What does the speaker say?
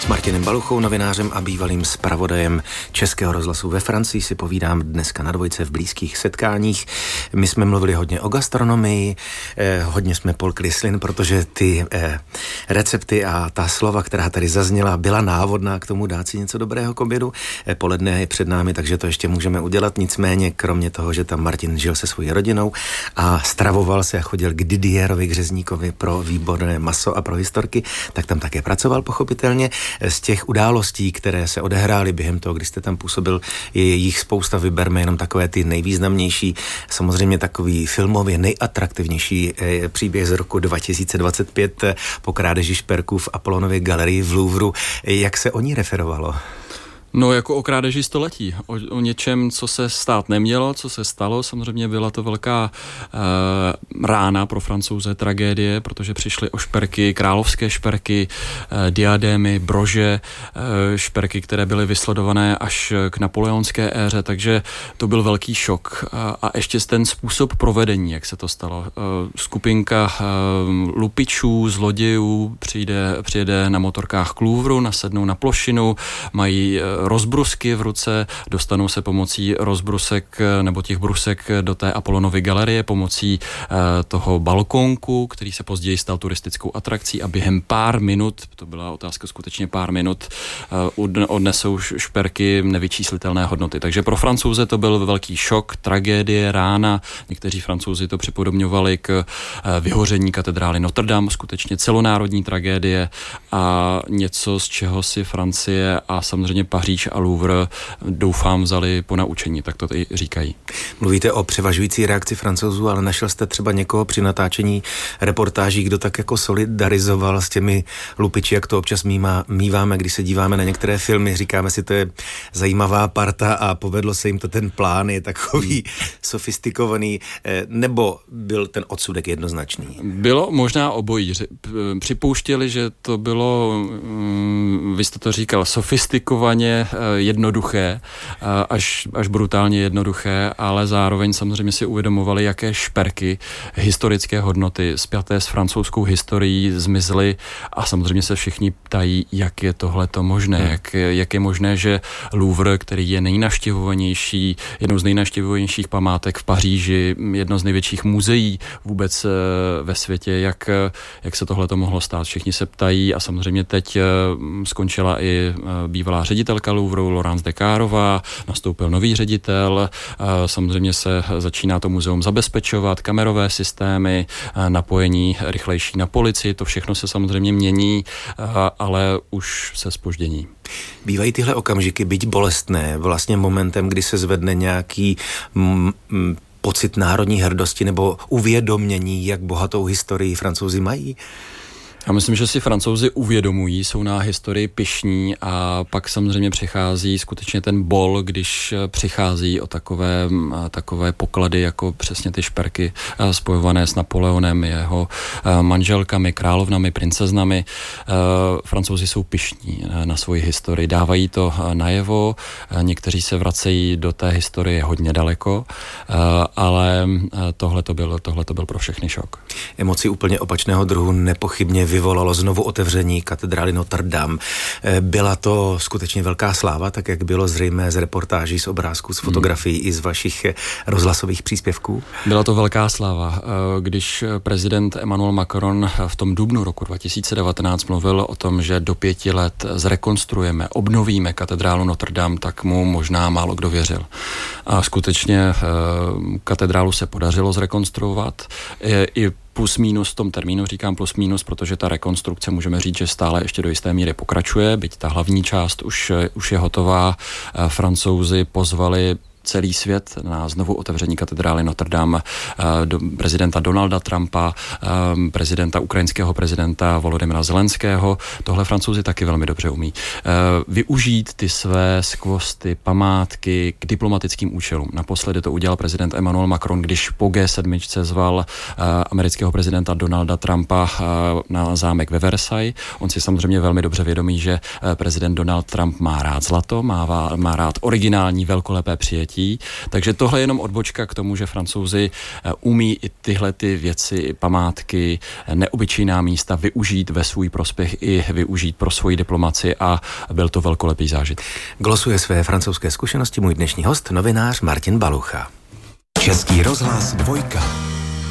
S Martinem Baluchou, novinářem a bývalým zpravodajem Českého rozhlasu ve Francii si povídám dneska na dvojce v blízkých setkáních. My jsme mluvili hodně o gastronomii, hodně jsme polkli slin, protože ty recepty a ta slova, která tady zazněla, byla návodná k tomu dát si něco dobrého k obědu. Poledne je před námi, takže to ještě můžeme udělat. Nicméně, kromě toho, že tam Martin žil se svojí rodinou a stravoval se a chodil k Didierovi, k řezníkovi pro výborné maso a pro historky, tak tam také pracoval pochopitelně. Z těch událostí, které se odehrály během toho, když jste tam působil, je jich spousta, vyberme jenom takové ty nejvýznamnější. Samozřejmě takový filmově nejatraktivnější příběh z roku 2025 po krádeži šperků v Apollonově galerii v Louvru. Jak se o ní referovalo? No, jako o krádeži století, o něčem, co se stát nemělo, co se stalo. Samozřejmě byla to velká rána pro Francouze, tragédie, protože přišly o šperky, královské šperky, diadémy, brože, šperky, které byly vysledované až k napoleonské éře, takže to byl velký šok. A ještě ten způsob provedení, jak se to stalo. Skupinka lupičů, zlodějů přijede na motorkách k Louvru, nasednou na plošinu, mají rozbrusky v ruce, dostanou se pomocí rozbrusek nebo těch brusek do té Apollonovy galerie pomocí toho balkónku, který se později stal turistickou atrakcí a během pár minut, to byla otázka skutečně pár minut, odnesou šperky nevyčíslitelné hodnoty. Takže pro Francouze to byl velký šok, tragédie, rána. Někteří Francouzi to připodobňovali k vyhoření katedrály Notre Dame, skutečně celonárodní tragédie a něco, z čeho si Francie a samozřejmě Paříž a Louvre, doufám, vzali po naučení, tak to i říkají. Mluvíte o převažující reakci Francouzů, ale našel jste třeba někoho při natáčení reportáží, kdo tak jako solidarizoval s těmi lupiči, jak to občas míváme, když se díváme na některé filmy, říkáme si, to je zajímavá parta a povedlo se jim to, ten plán je takový sofistikovaný, nebo byl ten odsudek jednoznačný? Bylo možná obojí. Připouštěli, že to bylo, vy jste to říkal, sofistikovaně jednoduché, až brutálně jednoduché, ale zároveň samozřejmě si uvědomovali, jaké šperky, historické hodnoty spjaté s francouzskou historií zmizely a samozřejmě se všichni ptají, jak je tohleto možné, jak je možné, že Louvre, který je nejnavštěvovanější, jednou z nejnavštěvovanějších památek v Paříži, jedno z největších muzeí vůbec ve světě, jak se tohleto mohlo stát. Všichni se ptají a samozřejmě teď skončila i bývalá ředitelka Louvru, Laurence Descarrová, nastoupil nový ředitel, samozřejmě se začíná to muzeum zabezpečovat, kamerové systémy, napojení rychlejší na policii, to všechno se samozřejmě mění, ale už se zpoždění. Bývají tyhle okamžiky, byť bolestné, vlastně momentem, kdy se zvedne nějaký pocit národní hrdosti nebo uvědomění, jak bohatou historii Francouzi mají? Já myslím, že si Francouzi uvědomují, jsou na historii pyšní a pak samozřejmě přichází skutečně ten bol, když přichází o takové poklady, jako přesně ty šperky spojované s Napoleonem, jeho manželkami, královnami, princeznami. Francouzi jsou pyšní na svoji historii, dávají to najevo, někteří se vracejí do té historie hodně daleko, ale tohle to byl pro všechny šok. Emoci úplně opačného druhu nepochybně vyvolalo znovu otevření katedrály Notre Dame. Byla to skutečně velká sláva, tak jak bylo zřejmé z reportáží, z obrázků, z fotografií i z vašich rozhlasových příspěvků? Byla to velká sláva. Když prezident Emmanuel Macron v tom dubnu roku 2019 mluvil o tom, že do 5 let zrekonstruujeme, obnovíme katedrálu Notre Dame, tak mu možná málo kdo věřil. A skutečně katedrálu se podařilo zrekonstruovat. I plus minus v tom termínu, říkám plus minus, protože ta rekonstrukce můžeme říct, že stále ještě do jisté míry pokračuje, byť ta hlavní část už je hotová. Francouzi pozvali celý svět na znovu otevření katedrály Notre Dame, prezidenta Donalda Trumpa, ukrajinského prezidenta Volodymyra Zelenského. Tohle Francouzi taky velmi dobře umí. Využít ty své skvosty, památky k diplomatickým účelům. Naposledy to udělal prezident Emmanuel Macron, když po G7 zval amerického prezidenta Donalda Trumpa na zámek ve Versailles. On si samozřejmě velmi dobře vědomí, že prezident Donald Trump má rád zlato, má rád originální velkolepé přijetí století. Takže tohle je jenom odbočka k tomu, že Francouzi umí i tyhle ty věci, památky, neobyčejná místa využít ve svůj prospěch i využít pro svoji diplomaci a byl to velkolepý zážitek. Glosuje své francouzské zkušenosti můj dnešní host, novinář Martin Balucha. Český rozhlas 2.